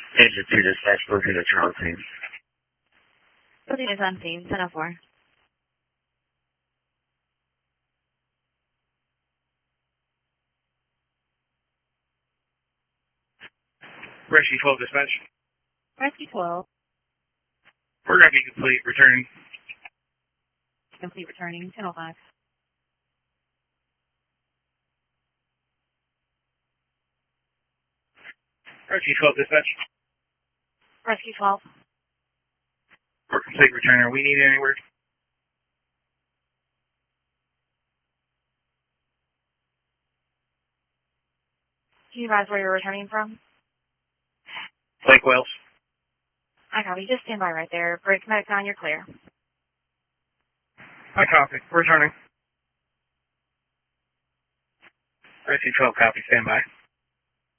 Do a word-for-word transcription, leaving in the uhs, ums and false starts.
Engine two dispatch, looking at Charles team. Booking is on scene, ten oh four. Rescue twelve dispatch. Rescue twelve. We're going to be complete, returning. Complete returning, ten oh five. Rescue twelve dispatch. Rescue twelve. We're complete, returning. Are we needed anywhere? Can you advise where you're returning from? Lake Wells. I copy. Just stand by right there. Break medic nine, you're clear. I copy. Returning. Rescue twelve copy. Stand by.